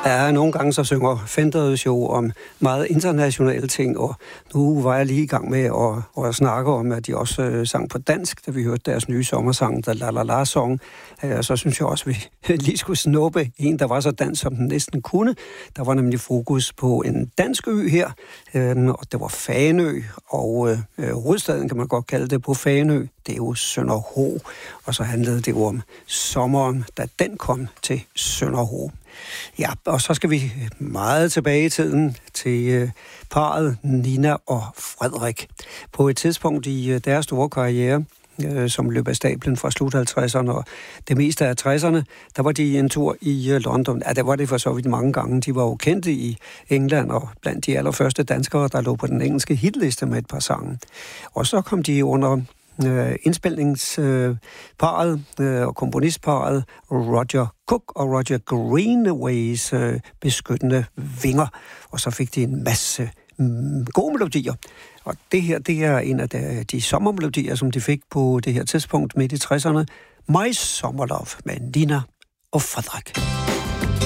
Ja, nogle gange så synger Fenders jo om meget internationale ting, og nu var jeg lige i gang med at snakke om, at de også sang på dansk, da vi hørte deres nye sommersang, der La La La Song. Så synes jeg også, at vi lige skulle snuppe en, der var så dansk, som den næsten kunne. Der var nemlig fokus på en dansk ø her, og det var Fanø, og hovedstaden kan man godt kalde det på Fanø. Det er jo Sønderho, og så handlede det jo om sommeren, da den kom til Sønderho. Ja, og så skal vi meget tilbage i tiden til parret Nina og Frederik. På et tidspunkt i deres store karriere, som løb af stablen fra slut 50'erne og det meste af 60'erne, der var de en tur i London. Ja, der var det for så vidt mange gange. De var jo kendte i England og blandt de allerførste danskere, der lå på den engelske hitliste med et par sange. Og så kom de under indspilningsparret og komponistparret Roger Cook og Roger Greenaways beskyttende vinger, og så fik de en masse gode melodier. Og det her, det er en af de sommermelodier, som de fik på det her tidspunkt midt i 60'erne. My Summer Love med Nina og Frederik.